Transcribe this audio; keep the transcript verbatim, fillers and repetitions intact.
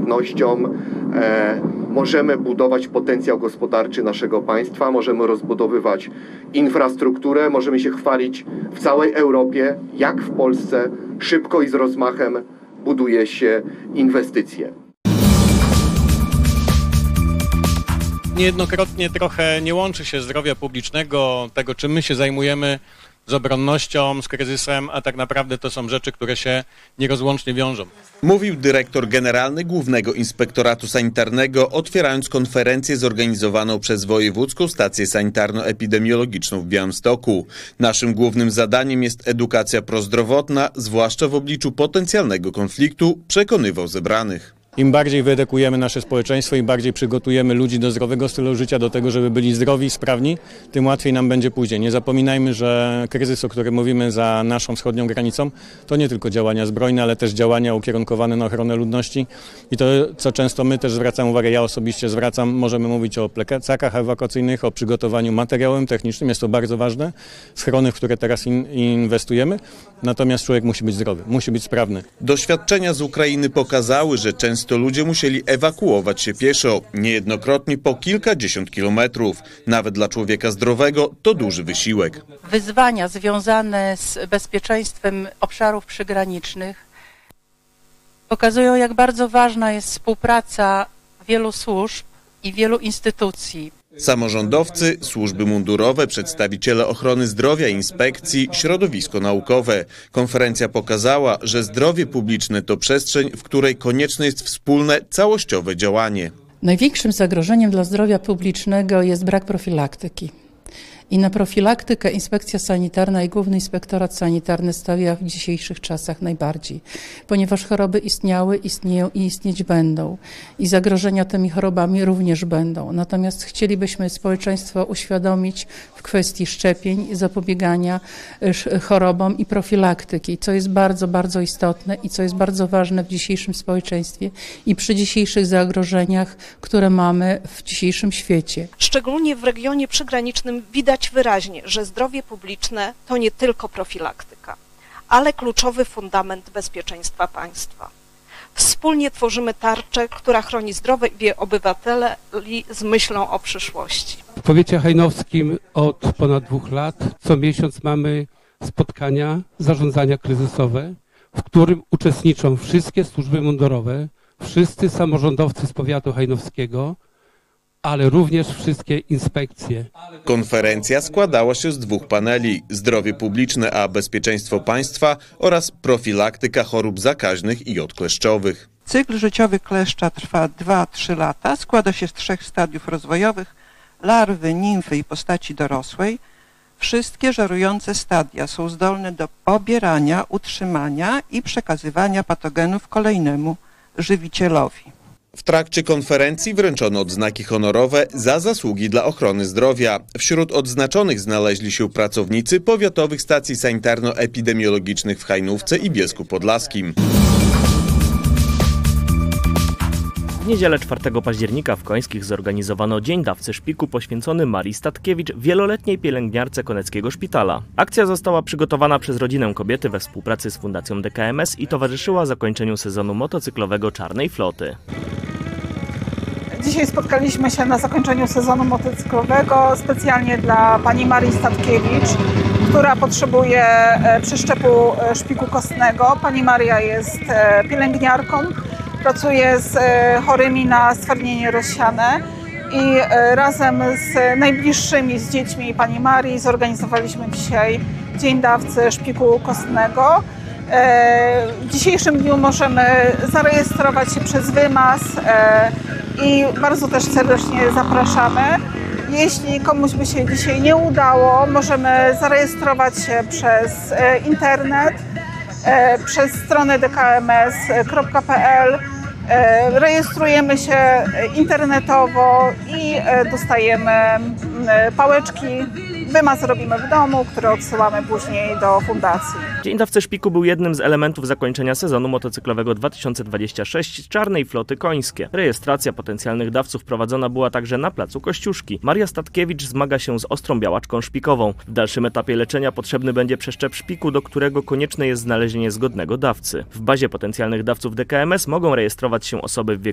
płatnością e, możemy budować potencjał gospodarczy naszego państwa, możemy rozbudowywać infrastrukturę, możemy się chwalić w całej Europie, jak w Polsce szybko i z rozmachem buduje się inwestycje. Niejednokrotnie trochę nie łączy się zdrowia publicznego, tego czym my się zajmujemy, z obronnością, z kryzysem, a tak naprawdę to są rzeczy, które się nierozłącznie wiążą. Mówił dyrektor generalny Głównego Inspektoratu Sanitarnego, otwierając konferencję zorganizowaną przez Wojewódzką Stację Sanitarno-Epidemiologiczną w Białymstoku. Naszym głównym zadaniem jest edukacja prozdrowotna, zwłaszcza w obliczu potencjalnego konfliktu, przekonywał zebranych. Im bardziej wyedukujemy nasze społeczeństwo, im bardziej przygotujemy ludzi do zdrowego stylu życia, do tego, żeby byli zdrowi i sprawni, tym łatwiej nam będzie później. Nie zapominajmy, że kryzys, o którym mówimy za naszą wschodnią granicą, to nie tylko działania zbrojne, ale też działania ukierunkowane na ochronę ludności. I to, co często my też zwracamy uwagę, ja osobiście zwracam, możemy mówić o plecakach ewakuacyjnych, o przygotowaniu materiałowym, technicznym, jest to bardzo ważne, schrony, w które teraz in, inwestujemy, natomiast człowiek musi być zdrowy, musi być sprawny. Doświadczenia z Ukrainy pokazały, że często to ludzie musieli ewakuować się pieszo, niejednokrotnie po kilkadziesiąt kilometrów. Nawet dla człowieka zdrowego to duży wysiłek. Wyzwania związane z bezpieczeństwem obszarów przygranicznych pokazują, jak bardzo ważna jest współpraca wielu służb i wielu instytucji. Samorządowcy, służby mundurowe, przedstawiciele ochrony zdrowia, inspekcji, środowisko naukowe. Konferencja pokazała, że zdrowie publiczne to przestrzeń, w której konieczne jest wspólne, całościowe działanie. Największym zagrożeniem dla zdrowia publicznego jest brak profilaktyki. I na profilaktykę Inspekcja Sanitarna i Główny Inspektorat Sanitarny stawia w dzisiejszych czasach najbardziej, ponieważ choroby istniały, istnieją i istnieć będą. I zagrożenia tymi chorobami również będą. Natomiast chcielibyśmy społeczeństwo uświadomić w kwestii szczepień, zapobiegania chorobom i profilaktyki, co jest bardzo, bardzo istotne i co jest bardzo ważne w dzisiejszym społeczeństwie i przy dzisiejszych zagrożeniach, które mamy w dzisiejszym świecie. Szczególnie w regionie przygranicznym widać wyraźnie, że zdrowie publiczne to nie tylko profilaktyka, ale kluczowy fundament bezpieczeństwa państwa. Wspólnie tworzymy tarczę, która chroni zdrowie obywateli z myślą o przyszłości. W powiecie hajnowskim od ponad dwóch lat co miesiąc mamy spotkania zarządzania kryzysowe, w którym uczestniczą wszystkie służby mundurowe, wszyscy samorządowcy z powiatu hajnowskiego, ale również wszystkie inspekcje. Konferencja składała się z dwóch paneli: zdrowie publiczne a bezpieczeństwo państwa oraz profilaktyka chorób zakaźnych i odkleszczowych. Cykl życiowy kleszcza trwa dwa trzy lata, składa się z trzech stadiów rozwojowych: larwy, nimfy i postaci dorosłej. Wszystkie żerujące stadia są zdolne do pobierania, utrzymania i przekazywania patogenów kolejnemu żywicielowi. W trakcie konferencji wręczono odznaki honorowe za zasługi dla ochrony zdrowia. Wśród odznaczonych znaleźli się pracownicy powiatowych stacji sanitarno-epidemiologicznych w Hajnówce i Bielsku Podlaskim. W niedzielę czwartego października w Końskich zorganizowano Dzień Dawcy Szpiku poświęcony Marii Statkiewicz, wieloletniej pielęgniarce Koneckiego Szpitala. Akcja została przygotowana przez rodzinę kobiety we współpracy z Fundacją D K M S i towarzyszyła zakończeniu sezonu motocyklowego Czarnej Floty. Dzisiaj spotkaliśmy się na zakończeniu sezonu motocyklowego specjalnie dla pani Marii Statkiewicz, która potrzebuje przeszczepu szpiku kostnego. Pani Maria jest pielęgniarką, pracuje z chorymi na stwardnienie rozsiane i razem z najbliższymi, z dziećmi pani Marii zorganizowaliśmy dzisiaj Dzień Dawcy Szpiku Kostnego. W dzisiejszym dniu możemy zarejestrować się przez wymaz i bardzo też serdecznie zapraszamy. Jeśli komuś by się dzisiaj nie udało, możemy zarejestrować się przez internet, przez stronę d k m s kropka p l. Rejestrujemy się internetowo i dostajemy pałeczki. Wymaz robimy w domu, który odsyłamy później do fundacji. Dzień Dawcy Szpiku był jednym z elementów zakończenia sezonu motocyklowego dwa tysiące dwudziestego szóstego Czarnej Floty Końskie. Rejestracja potencjalnych dawców prowadzona była także na placu Kościuszki. Maria Statkiewicz zmaga się z ostrą białaczką szpikową. W dalszym etapie leczenia potrzebny będzie przeszczep szpiku, do którego konieczne jest znalezienie zgodnego dawcy. W bazie potencjalnych dawców D K M S mogą rejestrować się osoby w wieku